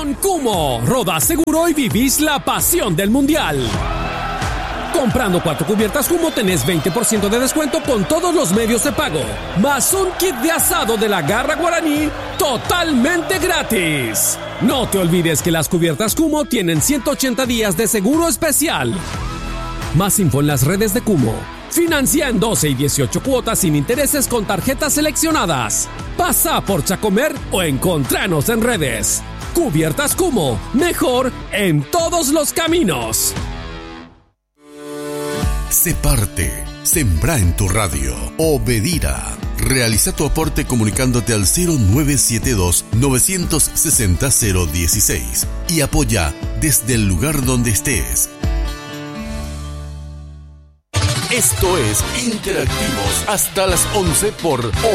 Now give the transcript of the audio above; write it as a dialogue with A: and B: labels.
A: Con Kummo, rodás seguro y vivís la pasión del mundial. Comprando 4 cubiertas Kummo tenés 20% de descuento con todos los medios de pago, más un kit de asado de la Garra Guaraní totalmente gratis. No te olvides que las cubiertas Kummo tienen 180 días de seguro especial. Más info en las redes de Kummo. Financia en 12 y 18 cuotas sin intereses con tarjetas seleccionadas. Pasa por Chacomer o encontranos en redes. Cubiertas Kummo, mejor en todos los caminos.
B: Sé parte. Sembra en tu radio. Obedira. Realiza tu aporte comunicándote al 0972-960-016 y apoya desde el lugar donde estés. Esto es Interactivos hasta las 11 por